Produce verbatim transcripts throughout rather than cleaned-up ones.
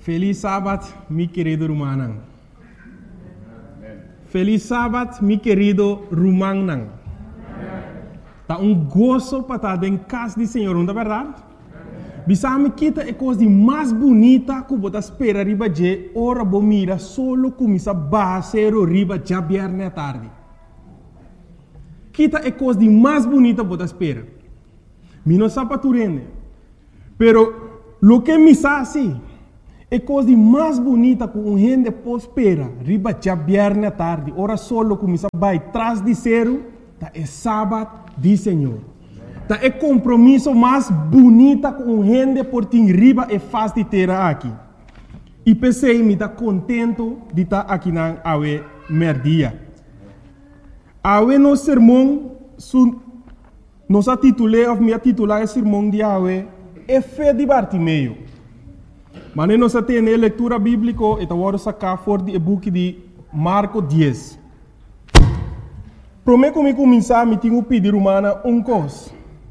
Feliz sábado, mi querido Rumanang. Feliz sábado, mi querido Rumanang. Tá um gozo para estar em casa do Senhor, não é verdade? Bisame kita é coisa mais bonita que você espera riba de ora bo mira solo começa basero riba já viernes à tarde. Kita é coisa mais bonita que você espera. Mi não sabe tu rende. Pero lo que me sabe é coisa mais bonita que um gente pode esperar riba já viernes à tarde. Ora solo começa vai trás de zero, tá é sábado do Senhor. Tá é compromisso mais bonita com um gente por ter riba e faz de ter aqui. E pensei me tá contento de estar aqui na awe merdia. Awe no sermão su nos titulei of me titular o sermão de awe é fé de Bartimeu. Mas nós temos a leitura bíblica e agora sacar for de book de Marco dez. Prometo me começar me tenho pedir humana um coisa.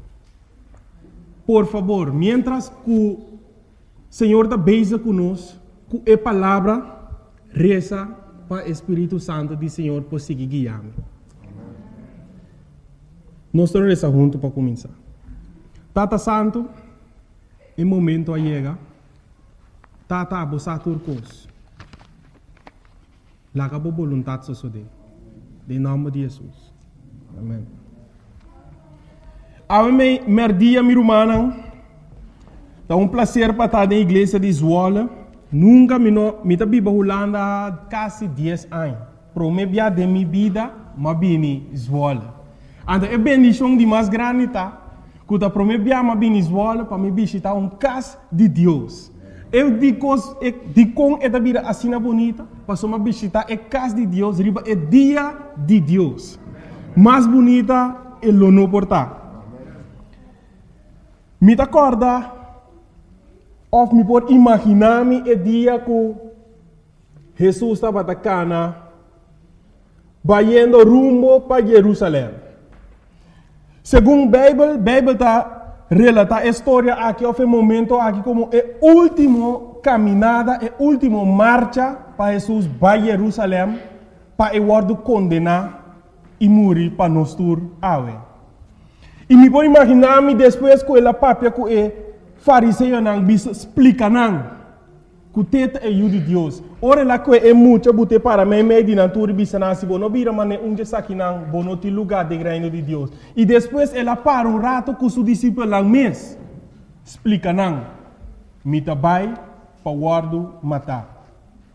Por favor, mientras que o Senhor está beija conosco, com a palavra, reza para o Espírito Santo do Senhor por seguir guiando. Nós estamos rezando juntos para começar. Tata Santo, em momento a chega, Tata abosa turcos. Laga bo vontade só de. Em nome de Jesus. Amém. A mim, merdia mi rumana, é um prazer para estar na igreja de Zwolle. Nunca me no, me tá biba Holanda quase dez anos. Pro me bia de minha vida, ma bini Zwolle. Então é bendição de mais grande tá. Quando pro me bia ma bini Zwolle para me visitar um casa de Deus. Eu digo, eu digo esta vida assim bonita, para só me visitar a casa de Deus, riba é dia de Deus. Mais bonita é o não portar. Me acorda, ou me pode imaginar-me o dia que Jesus estava na cana, indo rumo para Jerusalém. Segundo a Bíblia, a Bíblia está relata a história aqui, houve um momento aqui como a última caminhada, a última marcha para Jesus para Jerusalém, para o word condenar e morrer para nós tur awe. E me pode imaginar-me depois que ela papia que o fariseu não bisa explica não que o teta é o de Deus. Ora lá que é muito bote para mim meio de natura bisa não se bono bira mas um dia aqui não bono te lugar de reino de Deus. E depois ela para um rato com seu discípulo lá mês explica não me tabai para guardo matar.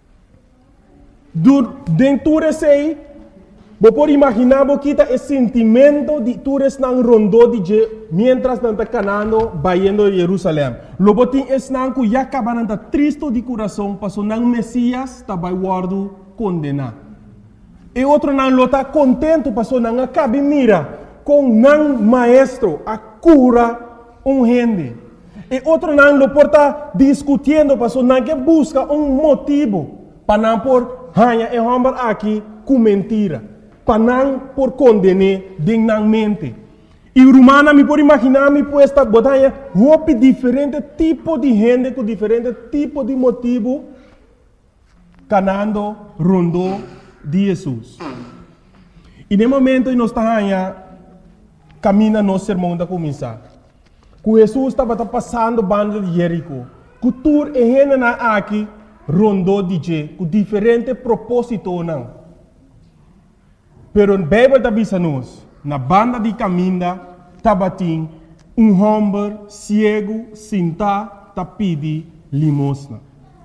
Dentro desse Você pode imaginar que o sentimento de todos não rondou de mientras não está canando, indo a Jerusalém. Logo tem esse não que já acaba não triste de coração, porque não Messias está vai guardo condenar. E outro não está contente, porque não acaba mira com não maestro a cura um gente. E outro não lo porta discutindo, porque não que busca um motivo para não por hanha e homem aqui com mentira. Para não por condenar dignamente. E o romano me pode imaginar me puesta botanha roupa diferente tipo de gente com diferente tipo de motivo canando rondo de Jesus. E no momento nós estamos caminhando no sermão da começar. Que Jesus estava passando banda de Jerico. Que tur e gente na aqui rondo de je com diferente propósito não. Pero a Bíblia está dizendo na banda de caminho, tabatim, um homem cego, sentado, tá pedi limosna.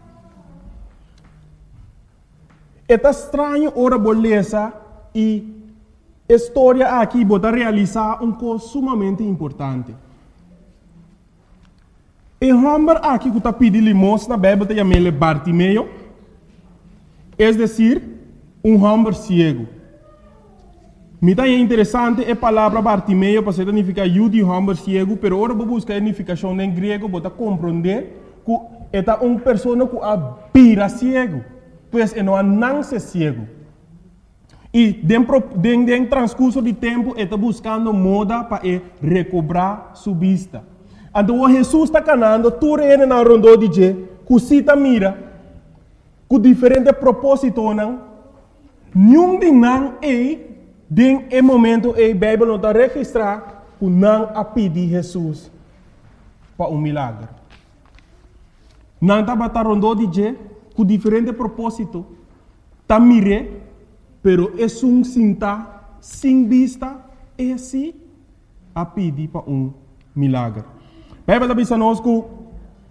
É estranho ora beleza e a história aqui bota realizar um coisa sumamente importante. O homem aqui que tá pedi limosna, a Bíblia está chamando Bartimeu, é decir, um homem cego. Me dá interessante a palavra Bartimeu, porque significa eu de homem cego, pero agora vou buscar a significação em grego para compreender que é uma pessoa que abira cego, pois é não nasce cego. E dentro do transcurso de tempo, está buscando moda para recobrar sua vista. Então, Jesus está canando, tu reina na rondo de je, cusita mira, com diferente propósito, não? Nenhum de não é, den é momento é, a Bíblia não está registrar, que não a pedir Jesus para um milagre. Não está batendo rondou de je, com diferente propósito, está mire, pero é um sinta, sem vista, é assim, a pedir para um milagre. A Bíblia está dizendo que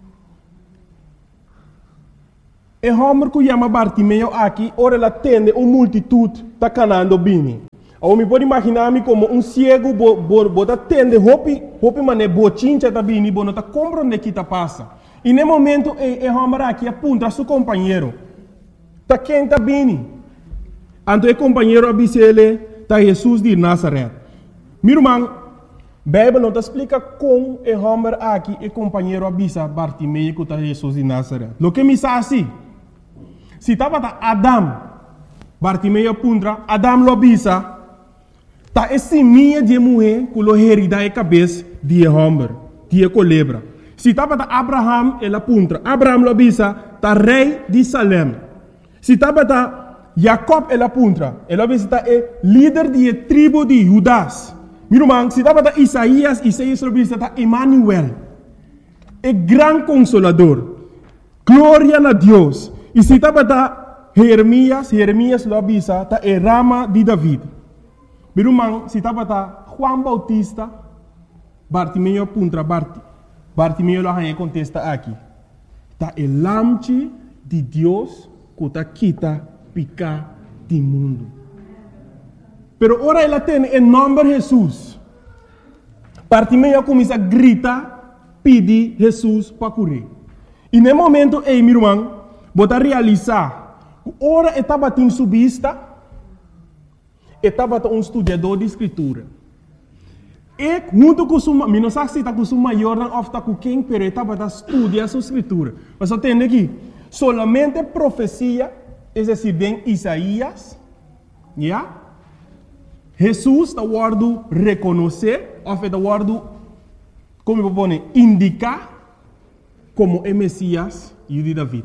e homem que chama Bartimeu aqui, ora ela atende uma multitude está canando bem. Eu me pode imaginar-me como um cego, bota atende, hopi, hopi mané, bochincha está bem, bota está compreendendo que está passa. E no momento, e homem aqui aponta a seu companheiro. Está quem está bem. Então, o companheiro avisa ele, está Jesus de Nazaré. Meu irmão, a Bíblia não explica como o homem aqui, o companheiro avisa Bartimeu que está Jesus de Nazaré. O que me diz assim? Se estava Adam, Bartimeu apunta, Adam lo avisa, está esse minha de mulher que lo herida a cabeça de homem, de culebra. Se estava Abraham, ele apunta, Abraham lo avisa, está rei de Salem. Se estava Jacob, ele apunta, ele avisa, está líder de tribo de Judas. Meu irmão, se estava Isaías, Isaías lo avisa, está Emmanuel, é grande consolador, glória a Deus. E se estava Jeremias, Jeremias lo avisa, está a rama de David. Meu irmão, se estava Juan Bautista, Bartimeu apunta, Bart, Bartimeu lo arranha contesta aqui. Está o lamche de Deus que está quita picar do mundo. Pero ora ela tem o nome de Jesus. Bartimeu começa a gritar, pedir Jesus para curar. E no momento, ei, meu irmão, bota realizar, ora estava em sua vista, estava um estudador de escritura. E junto com sua, não sei se está com sua maior, não está com quem, mas estava a estudar sua escritura. Mas eu tenho aqui, solamente profecia, é decir, em Isaías, já? Jesus está guardando reconhecer, ou está guardando, como eu vou indicar, como é Messias e o de David.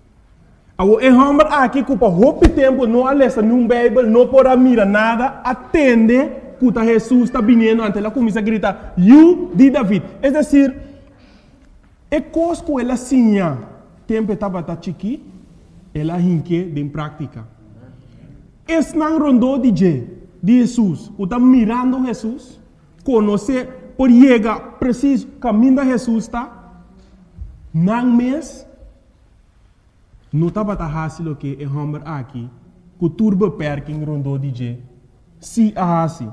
O homem aqui que por muito tempo não alessa num Bíblia, não pode mirar nada, atende que Jesus está vindo ante ela começa a gritar, "You de David". É decir, é coisa que ela sinha, tempo estava tá chiqui, ela hinque em prática. Esse não rondou de Jesus, o está mirando Jesus, conhecer por chegar preciso caminho de Jesus está, não mês. Não estava fácil que o homem aqui, que o turbo perking rondou de G, se a assim.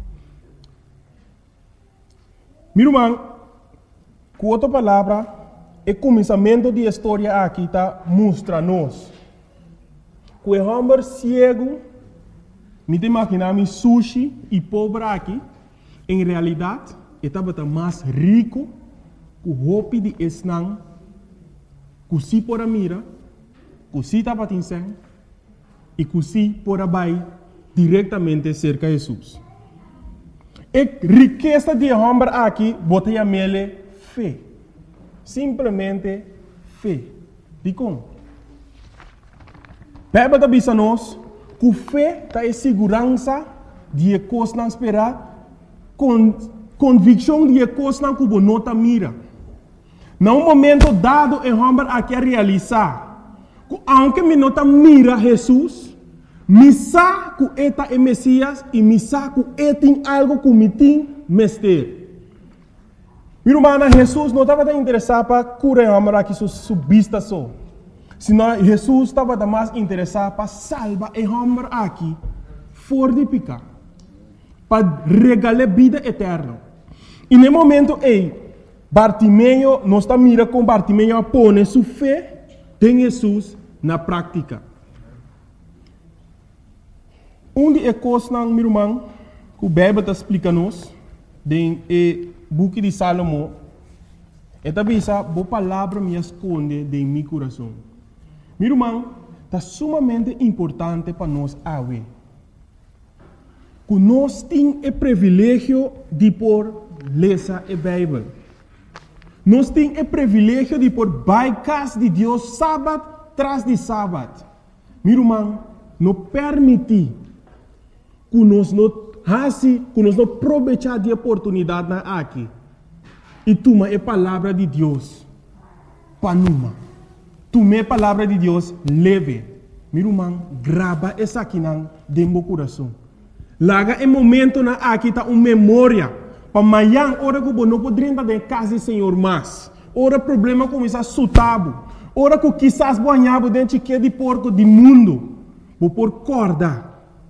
Meu irmão, com outra palavra, o começamento da história aqui está mostra-nos que o homem cego, me imaginar sushi e pobre aqui, em realidade, estava mais rico que o roupa de esnang, que se por a mira, que se estava atingindo e que se por abaixo diretamente cerca de Jesus. A riqueza de homem aqui, bota a mele fé. Simplesmente fé. De como? A Bíblia diz-nos que fé está em segurança de coisas não esperar, com convicção de coisas não que não está mira. Num momento dado, o homem aqui a realizar, aunque me nota mira Jesus, me sabe que eta é Messias e me sabe que é tem algo que me tem mestre. Meu irmão, Jesus não estava interessado para curar o homem aqui sua vista só. Senão Jesus estava mais interessado para salvar o homem aqui fora de pecar, para regalar vida eterna. E no momento ei, Bartimeu não está mira com Bartimeu a pôr sua fé em Jesus na prática. Um de coisas, meu irmão, que o Bíblia está explicando-nos, no book de Salomão, é também essa boa palavra me esconde de meu coração. Meu irmão, está sumamente importante para nós ver que nós temos o privilégio de por ler a Bíblia. Nós temos o privilégio de por by casa de Deus sábado tras de sábado, meu irmão, não permite que nós não façam, que nós não aproveitar de oportunidade na aqui e toma a palavra de Deus para numa. Toma a palavra de Deus leve. Meu irmão, grava essa aqui dentro do coração. Laga em momento na aqui tá uma memória para amanhã, hora que você não pode entrar em casa do Senhor mais. Ora problema começa a sutabo. Ora que quizás banhava dentro de porco do mundo. Vou por corda.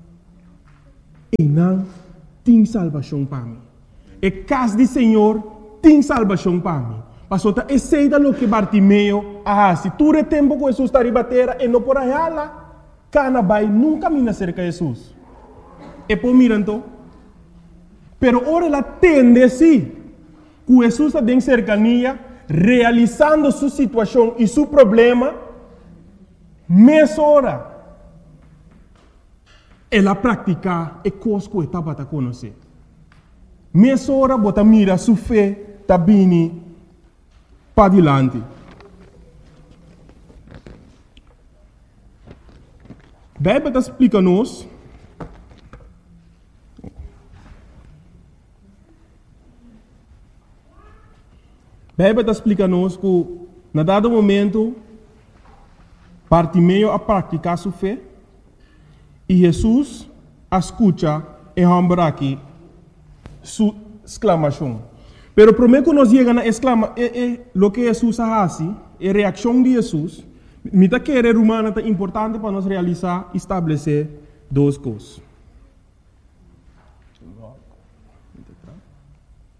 E não tem salvação para mim. E casa do Senhor tem salvação para mim. Passou a eceida lo que Bartimeu ah, se tu é tempo que Jesus está a bater e não por aí lá, cana vai nunca mina cerca de Jesus. E por miranto, pero ora ela tende sim, que Jesus está em cercania, realizando sua situação e seu problema, meia hora. Ela pratica e coisa que estava a conhecer. Meia hora, bota mira sua fé, está vindo para adiante. A Bíblia explica-nos a Bíblia explica-nos que, na dado momento, Bartimeu a praticar sua fé e Jesus a escuta e a aqui sua exclamação. Pero primeiro que nós chegamos na exclama, é, é, o que Jesus faz, é a reação de Jesus. Me está querendo humana é importante para nós realizar e estabelecer duas coisas.